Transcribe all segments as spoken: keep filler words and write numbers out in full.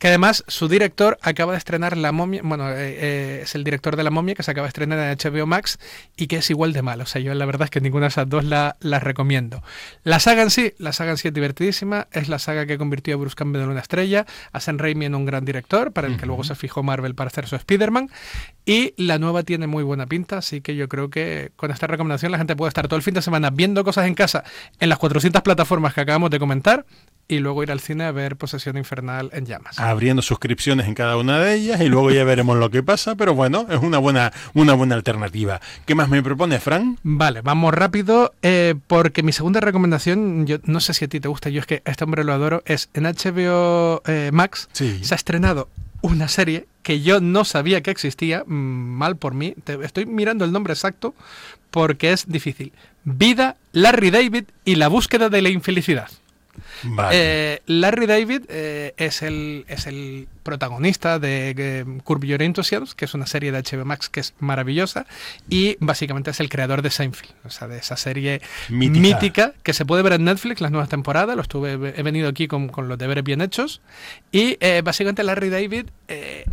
Que además su director acaba de estrenar La Momia, bueno, eh, eh, es el director de La Momia que se acaba de estrenar en H B O Max y que es igual de malo. O sea, yo la verdad es que ninguna de esas dos la, las recomiendo. La saga en sí, la saga en sí es divertidísima, es la saga que convirtió a Bruce Campbell en una estrella, a Sam Raimi en un gran director, para el que uh-huh. luego se fijó Marvel para hacer su Spider-Man, y la nueva tiene muy buena pinta, así que yo creo que con esta recomendación la gente puede estar todo el fin de semana viendo cosas en casa en las cuatrocientas plataformas que acabamos de comentar, y luego ir al cine a ver Posesión Infernal en llamas. Abriendo suscripciones en cada una de ellas y luego ya veremos lo que pasa, pero bueno, es una buena una buena alternativa. ¿Qué más me propone, Fran? Vale, vamos rápido, eh, porque mi segunda recomendación, yo no sé si a ti te gusta, yo es que a este hombre lo adoro, es en H B O eh, Max, sí. Se ha estrenado una serie que yo no sabía que existía, mal por mí, te, estoy mirando el nombre exacto porque es difícil. Vida, Larry David y la búsqueda de la infelicidad. Vale. Eh, Larry David eh, es, el, es el protagonista de eh, Curb Your Enthusiasm, que es una serie de H B O Max que es maravillosa, y básicamente es el creador de Seinfeld, o sea, de esa serie mítica, mítica que se puede ver en Netflix las nuevas temporadas. Lo estuve, he venido aquí con, con los deberes bien hechos, y eh, básicamente Larry David... Eh,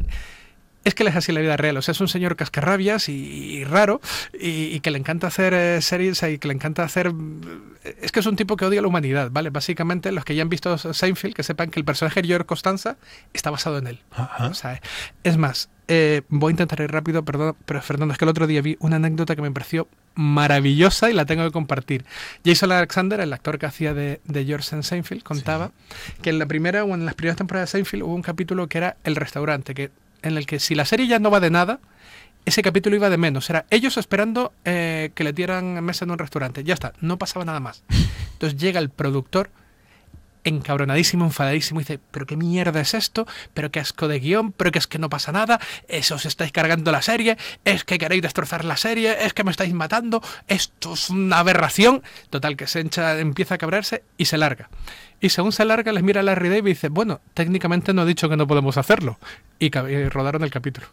es que él es así en la vida real, o sea, es un señor cascarrabias y, y raro, y, y que le encanta hacer eh, series y que le encanta hacer... Es que es un tipo que odia a la humanidad, ¿vale? Básicamente, los que ya han visto Seinfeld, que sepan que el personaje de George Costanza está basado en él. Ajá. O sea, es más, eh, voy a intentar ir rápido, perdón, pero Fernando, es que el otro día vi una anécdota que me pareció maravillosa y la tengo que compartir. Jason Alexander, el actor que hacía de, de George en Seinfeld, contaba sí. que en la primera o en las primeras temporadas de Seinfeld hubo un capítulo que era el restaurante, que en el que si la serie ya no va de nada, ese capítulo iba de menos. Era ellos esperando eh, que le dieran mesa en un restaurante. Ya está, no pasaba nada más. Entonces llega el productor, encabronadísimo, enfadadísimo, y dice, pero qué mierda es esto, pero qué asco de guión, pero que es que no pasa nada, eso os estáis cargando la serie, es que queréis destrozar la serie, es que me estáis matando, esto es una aberración. Total, que se encha, empieza a cabrarse y se larga. Y según se larga, les mira a Larry David y dice, bueno, técnicamente no he dicho que no podemos hacerlo. Y, y rodaron el capítulo.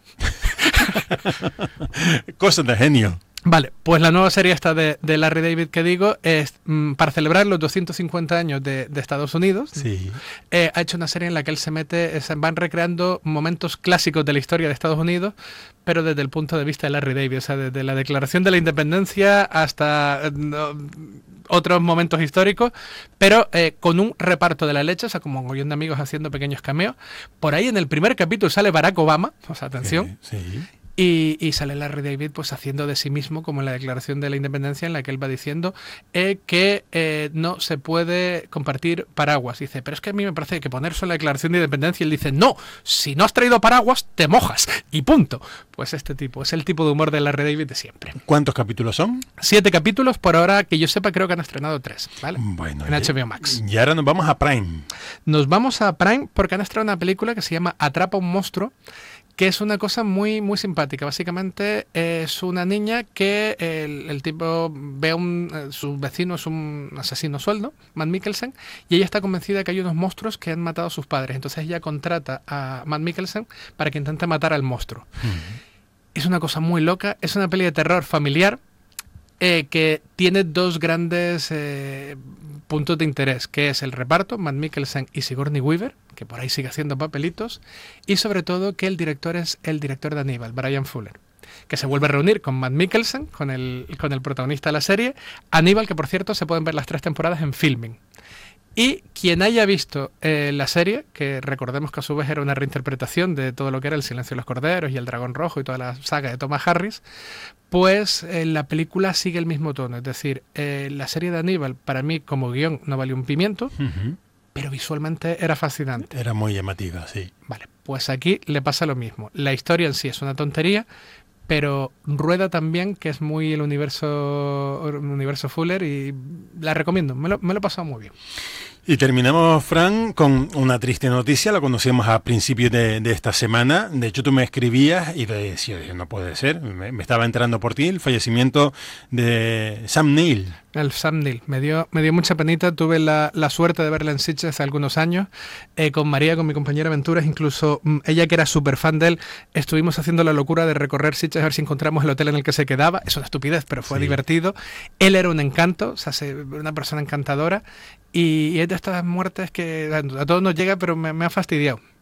Cosas de genio. Vale, pues la nueva serie esta de, de Larry David que digo es mmm, para celebrar los doscientos cincuenta años de, de Estados Unidos. Sí. Eh, ha hecho una serie en la que él se mete, se van recreando momentos clásicos de la historia de Estados Unidos, pero desde el punto de vista de Larry David, o sea, desde la declaración de la independencia hasta eh, no, otros momentos históricos, pero eh, con un reparto de la leche, o sea, como un montón de amigos haciendo pequeños cameos. Por ahí en el primer capítulo sale Barack Obama, o sea, atención. Sí, sí. Y, y sale Larry David pues haciendo de sí mismo, como en la Declaración de la Independencia, en la que él va diciendo eh, que eh, no se puede compartir paraguas. Dice, pero es que a mí me parece que ponerse en la Declaración de Independencia, y él dice, no, si no has traído paraguas, te mojas, y punto. Pues este tipo, es el tipo de humor de Larry David de siempre. ¿Cuántos capítulos son? Siete capítulos, por ahora que yo sepa creo que han estrenado tres, ¿vale? Bueno, en H B O Max. Y ahora nos vamos a Prime. Nos vamos a Prime porque han estrenado una película que se llama Atrapa un monstruo, que es una cosa muy muy simpática. Básicamente es una niña que el, el tipo ve a un, su vecino es un asesino a sueldo, Matt Mikkelsen, y ella está convencida de que hay unos monstruos que han matado a sus padres. Entonces ella contrata a Matt Mikkelsen para que intente matar al monstruo. Uh-huh. Es una cosa muy loca, es una peli de terror familiar eh, que tiene dos grandes eh, puntos de interés, que es el reparto, Matt Mikkelsen y Sigourney Weaver, que por ahí sigue haciendo papelitos, y sobre todo que el director es el director de Aníbal, Brian Fuller, que se vuelve a reunir con Matt Mikkelsen, con el, con el protagonista de la serie. Aníbal, que por cierto se pueden ver las tres temporadas en Filming. Y quien haya visto eh, la serie, que recordemos que a su vez era una reinterpretación de todo lo que era El silencio de los corderos y El dragón rojo y toda la saga de Thomas Harris, pues eh, la película sigue el mismo tono. Es decir, eh, la serie de Aníbal, para mí como guión no valió un pimiento, uh-huh. pero visualmente era fascinante. Era muy llamativa, sí. Vale, pues aquí le pasa lo mismo. La historia en sí es una tontería, pero rueda también, que es muy el universo, el universo Fuller, y la recomiendo. Me lo, me lo he pasado muy bien. Y terminamos, Fran, con una triste noticia. La conocíamos a principios de, de esta semana. De hecho, tú me escribías y te decía, no puede ser, me, me estaba enterando por ti, el fallecimiento de Sam Neill. El Sam Neill. Me dio, me dio mucha penita. Tuve la, la suerte de verla en Sitges hace algunos años. Eh, con María, con mi compañera Aventuras, incluso mm, ella que era súper fan de él, estuvimos haciendo la locura de recorrer Sitges a ver si encontramos el hotel en el que se quedaba. Es una estupidez, pero fue sí. divertido. Él era un encanto, o sea, una persona encantadora. Y, y es de estas muertes que a, a todos nos llega, pero me, me ha fastidiado.